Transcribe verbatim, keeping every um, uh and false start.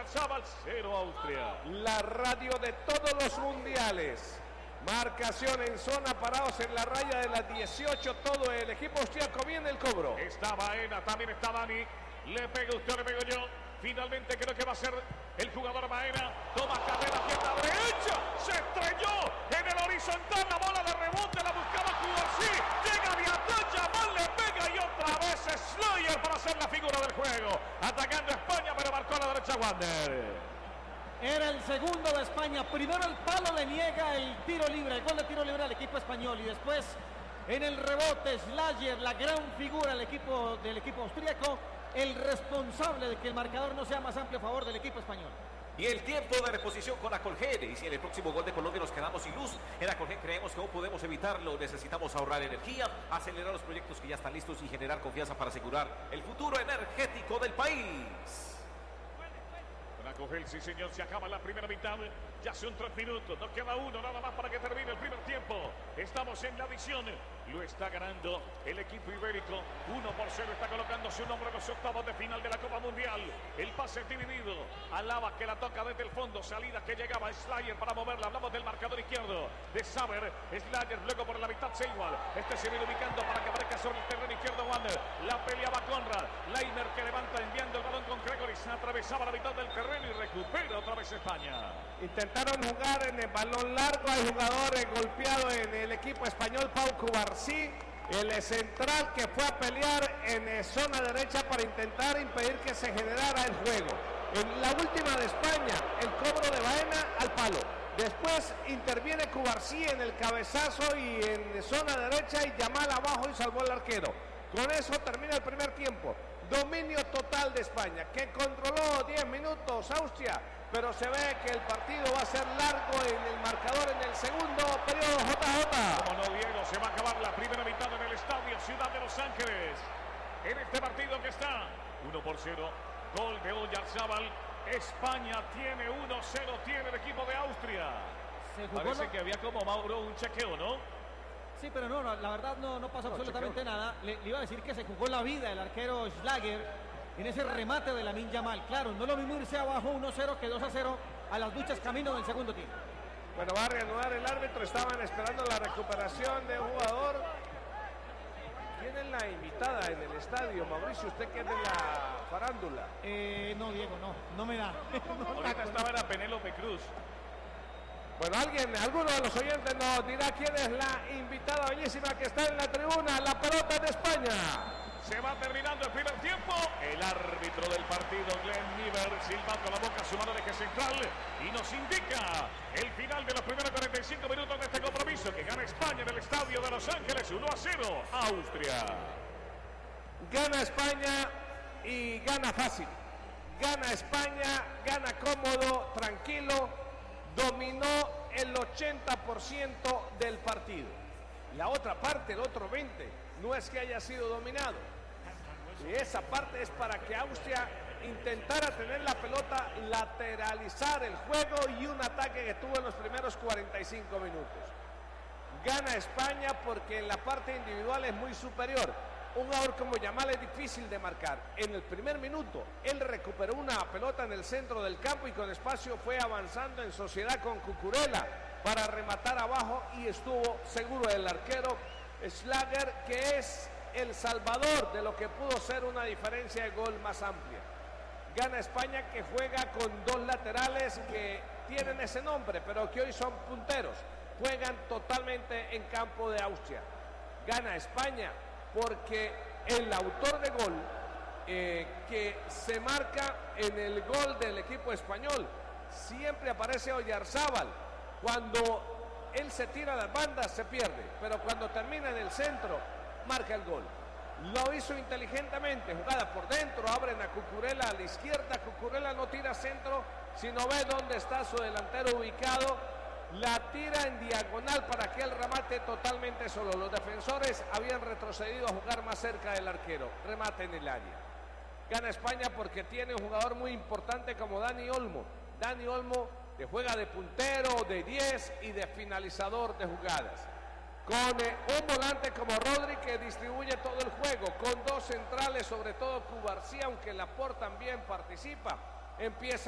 Oyarzábal, cero Austria. La radio de todos los mundiales. Marcación en zona, parados en la raya de las dieciocho, todo el equipo austriaco. Viene el cobro. Está Baena, también está Dani. Le pega usted, le pego yo. Finalmente creo que va a ser el jugador Baena. Toma carrera, pierna derecha. Se estrelló en el horizontal. La bola de rebote la buscaba Cubarsí. Llega de atrás, Yamal le pega y otra vez Slayer para hacer la figura del juego. Atacando a España, pero marcó a la derecha Wander. Era el segundo de España. Primero el palo le niega el tiro libre, el gol de tiro libre al equipo español. Y después en el rebote Slayer, la gran figura del equipo, del equipo austríaco, el responsable de que el marcador no sea más amplio a favor del equipo español. Y el tiempo de reposición con Acolgen. Y si en el próximo gol de Colombia nos quedamos sin luz, en Acolgen creemos que no podemos evitarlo. Necesitamos ahorrar energía, acelerar los proyectos que ya están listos y generar confianza para asegurar el futuro energético del país. Acolgen, sí señor, se acaba la primera mitad. Ya son tres minutos, nos queda uno nada más para que termine el primer tiempo. Estamos en la adición. Lo está ganando el equipo ibérico. uno por cero está colocando su nombre en los octavos de final de la Copa Mundial. El pase dividido. Alaba que la toca desde el fondo. Salida que llegaba Slayer para moverla. Hablamos del marcador izquierdo de Saber. Slayer luego por la mitad Seymour. Este se viene ubicando para que aparezca sobre el terreno izquierdo Wander. La peleaba Conrad. Leimer que levanta enviando el balón con Gregory. Se atravesaba la mitad del terreno y recupera otra vez España. Intentaron jugar en el balón largo. Hay jugadores golpeados en el equipo español. Pau Cubarsí, el central que fue a pelear en zona derecha para intentar impedir que se generara el juego. En la última de España, el cobro de Baena al palo. Después interviene Cubarsí en el cabezazo y en zona derecha y Yamal abajo y salvó al arquero. Con eso termina el primer tiempo. Dominio total de España, que controló diez minutos Austria, pero se ve que el partido va a ser largo en el marcador en el segundo periodo. J J. Como no, Diego, se va a acabar la primera mitad en el estadio Ciudad de Los Ángeles. En este partido que está uno por cero, gol de Oyarzábal. España tiene uno cero, tiene el equipo de Austria. Se jugó Parece lo... que había como Mauro un chequeo, ¿no? Sí, pero no, no, la verdad no, no pasó no, absolutamente chequeo. nada. Le, le iba a decir que se jugó la vida el arquero Slager en ese remate de Lamine Yamal. Claro, no lo mismo irse abajo uno cero que dos a cero a las duchas camino del segundo tiempo. Bueno, va a reanudar el árbitro. Estaban esperando la recuperación de un jugador. ¿Quién es la invitada en el estadio, Mauricio? ¿Usted qué es de la farándula? Eh, no, Diego, no, no me da. no, Ahorita estaba era Penélope Cruz. Bueno, alguien, alguno de los oyentes nos dirá quién es la invitada bellísima que está en la tribuna. La pelota de España. Se va terminando el primer tiempo. El árbitro del partido, Glenn Niver, silbando la boca a su mano de eje central y nos indica el final de los primeros cuarenta y cinco minutos de este compromiso que gana España en el estadio de Los Ángeles uno a cero. Austria. Gana España y gana fácil. Gana España, gana cómodo, tranquilo. Dominó el ochenta por ciento del partido. La otra parte, el otro veinte por ciento, no es que haya sido dominado. Y esa parte es para que Austria intentara tener la pelota, lateralizar el juego y un ataque que tuvo en los primeros cuarenta y cinco minutos. Gana España porque en la parte individual es muy superior. Un jugador como Yamal es difícil de marcar. En el primer minuto, él recuperó una pelota en el centro del campo y con espacio fue avanzando en sociedad con Cucurella para rematar abajo y estuvo seguro del arquero Slager, que es el salvador de lo que pudo ser una diferencia de gol más amplia. Gana España, que juega con dos laterales que tienen ese nombre, pero que hoy son punteros. Juegan totalmente en campo de Austria. Gana España porque el autor de gol eh, que se marca en el gol del equipo español siempre aparece Oyarzábal. Cuando él se tira a las bandas se pierde, pero cuando termina en el centro marca el gol. Lo hizo inteligentemente, jugada por dentro, abren a Cucurella a la izquierda. Cucurella no tira centro, sino ve dónde está su delantero ubicado, la tira en diagonal para que él remate totalmente solo. Los defensores habían retrocedido a jugar más cerca del arquero. Remate en el área. Gana España porque tiene un jugador muy importante como Dani Olmo. Dani Olmo que juega de puntero, de diez y de finalizador de jugadas. Con eh, un volante como Rodri que distribuye todo el juego, con dos centrales, sobre todo Cubarsí, aunque Laporte también participa, empieza